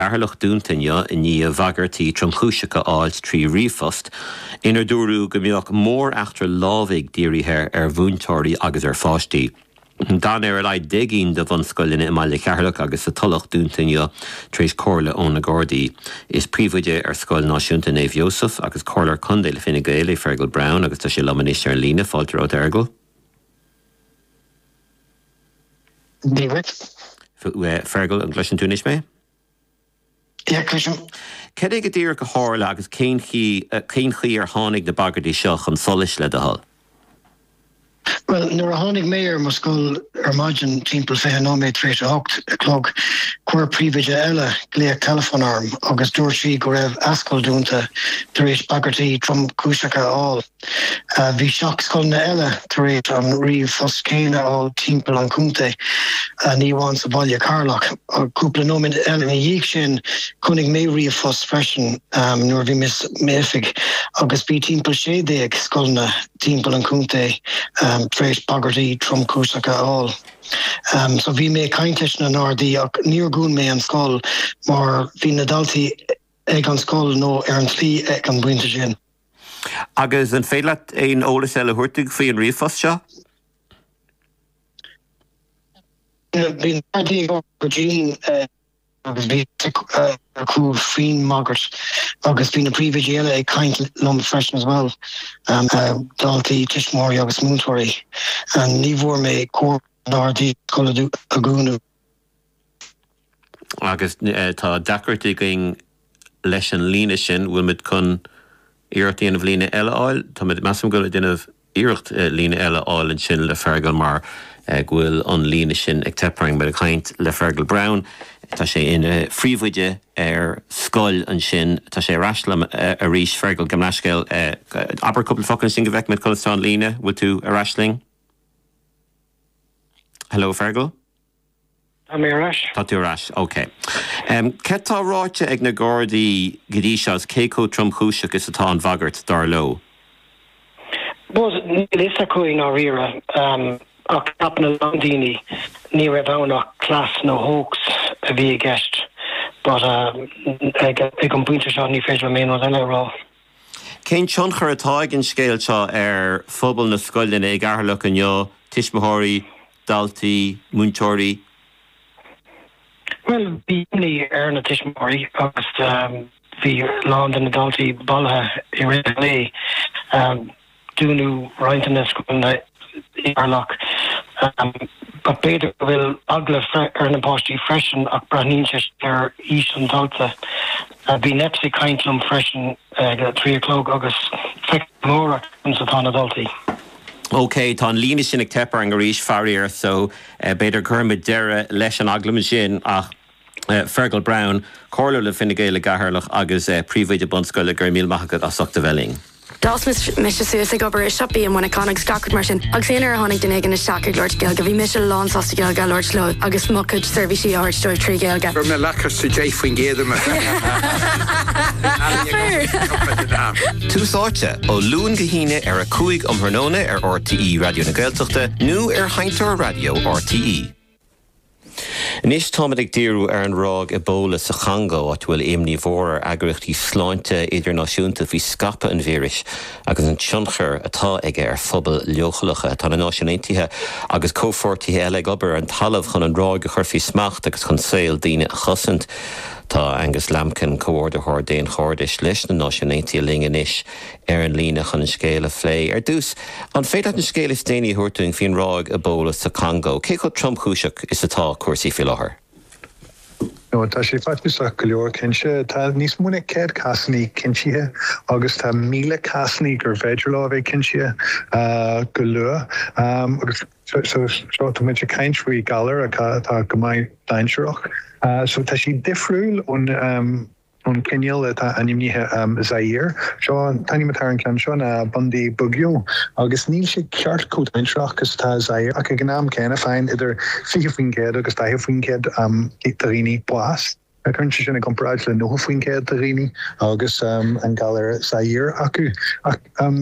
Arlach dúntainne in ní bhagartí tromchúiseacha áilt trí rifost, inar dúrú go mbeadh mór achtar lámhaigh dírithe bhúntóirí agus fáistí. Dan leid digín de bhain scoilline i maiile chearlach agus sa tulach dúntainne tréis cóirla ón na Gardaí. Is príomhaide scoil náisiúnta Naomh Joseph agus cóirlar chundé le Fine Gael Fergal Brown agus tá sé lomaníiste ar lína fáiltear ó d'Ergal. David. Fergal an gluisin túnis mé? Ja, gluisin. Cad go dtír go hála agus cén chi ar tháinig de bagartí seo chun solis le de hall? Well, nuair a tháinig méar mar scoil ar maidin timpeall fé nóméid tréis a 8 clog cuair príomhaide eile léa telefón arm agus dúir sí go raibh ascoil dúnta tar éis bagartí tromchúiseacha áil. Bhí seach scoilna eile tar éis an riomh céine áil timpeall an cúnta ní bháin sa baile Carlach. Cúpla nóméid eile na dhéag sin chunig mé riomh freisin nuair bhí méfig agus bhí timpeall 16 scoilna timpeall an cúnta tréis bagartí tromchúiseacha áil. So bhí mé cainteis na Nordaí ach níor gún mé an scoil mar bhí na daltaí ag an scoil nó ar an tlí ag an buinte sin. Agus an féile éon ólas eile thuirteach faoi an riomhfos seo? Bhí Nordaí go Jean agus bhí cú fin magart agus bhí na príomhaide eile ag caint lom freisin as well. Daltaí Tismóirí agus Múntóirí. Ní bhfuair mé cóir Nordaí coladú a gúnú. Agus tá dacirtí going leis an líne sin bhfuil mid chun iartaíanamh líne eile áil, tá mid measam go duanamh iirecht líne eile áil an sin le Fergal mar ghuiil an líne sin ag teparing me a chaint le Fergal Brown. Tá sé in phríomhaide ar scoil an sin, tá sé raslam a rís Fergal Gymnascail aber couple focan sin go bheith mid chunastán líne bhfuil tú a rasling? Hello, Fergal? I'm a rash. Tá tú rash, OK. Cet tá ráite ag na Gardaí go dtí seo céco tromchúiseach is atá an bhagart dar lo? Bos níl a chuin á riara ach cap na Londíní ní raibh anach clas nó hógs a bhí gceist, but ag an buinte seo ní féidir mé nó eile rá. Cén tionchar atá ag an scéil seo ar phobal na scoilline ag airlach an neo, Tismóirí, Daltaí, Múntóirí? Well, bhí ar na Tismóirí agus bhí lán na Daltaí bailthe I ré dúnú roiinteanna na scoilna Arlach. But beidir bhfuil agla ar na páistí freisin ach brathníonn ar ís an Dalta. Bhí nepsa caintlumm freisin 3 o'clock agus feicmóra an sa tá na Daltaí. OK, tá an líne sin ag tepar an arís faríir, so beidir chumid deire leis an aglam sin ach Fergal Brown, cóirla le Fine Gael gaharlach agus príomhaide bunscoile gur míl maithagad a sochta bheling. Das mis suas ag obair siopí an mna connig scacad mar sin. Agus éonar a tháinig den ag an isteach Lord Gaeilge, bhí mis lán sásta Gaeilge Lord Slow, agus mucad servicí áirt dúir trí Gaeilge. Gur me lechar sa J faoin géad me. Túsáte ó lún go híine ar a cúig Hrnóna ar RTE Radio na Gaeltachta, nó ar Haintear Radio RTE. Nis táid ag díú ar an rág Ebola sa Congo at bhfuil éimní mhór ar agrachtaí sláinte idirnáisiúnta bhí scapa an víris agus an tionchar atá aige ar phobal leochalacha tá na náisiúntaithe agus cófortaithe eile obair an talamh chun an rág a churfií smacht agus chun saoil daoine a chosint. Tá Angus Lampkin comhordathir déon chórdais leis na náisiúntaithe linganis ar an lína chun an scéal a phlé. Ar dús, an féad an scéal is déanaí thuirtúing faoin rág Ebola sa Congo. Cé go tromchúiseach is atá cuasaí fi láthair? No, tá sé fatisach go leor cinse, tá níos múna céad casaní cinsithe agus tá 1000 casaní gur féidir lá bheith cinse go lua. Agus seo tá muid a caint faoi galar a tá go mbeidh dainseoach. So tá sí difriúil ón cineal atá animníthe Zaire. Seo tainimetar an cean seo na bundí bugio agus níl sé ceart cút dainseoach agus tá Zaire ach ag an am céna féin idir 40 agus 10 itaríní buas. A chun sin a compráid le 9 faoin céad a riní agus an galar Zaire acu.